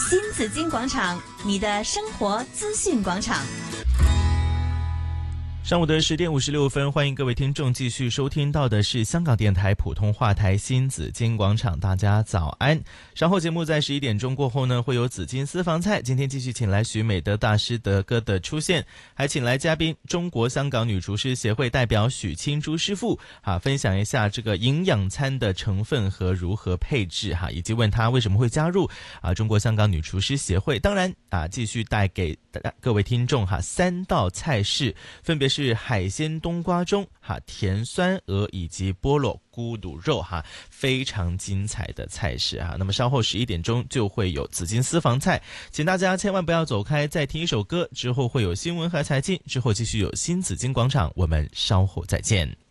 新紫金广场，你的生活资讯广场。 上午的10点56分，欢迎各位听众继续收听到的是香港电台普通话台新紫金广场，大家早安。稍后节目在11点钟过后呢，会有紫金私房菜，今天继续请来许美德大师德哥的出现，还请来嘉宾中国香港女厨师协会代表许清珠师傅分享一下这个营养餐的成分和如何配置以及问他为什么会加入中国香港女厨师协会。当然继续带给各位听众3道菜式，分别是海鲜冬瓜盅甜酸鹅以及菠萝咕嘟肉非常精彩的菜式那么稍后11点钟就会有紫金私房菜，请大家千万不要走开，再听一首歌之后会有新闻和财经，之后继续有新紫金广场，我们稍后再见。